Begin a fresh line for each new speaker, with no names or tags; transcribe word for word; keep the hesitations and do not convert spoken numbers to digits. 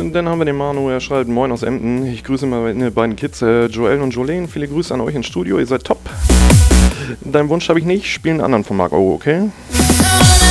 Dann haben wir den Manu, er schreibt: Moin aus Emden. Ich grüße meine beiden Kids, äh, Joel und Jolene. Viele Grüße an euch ins Studio, ihr seid top. Deinen Wunsch habe ich nicht, spielen einen anderen von Marc O, okay?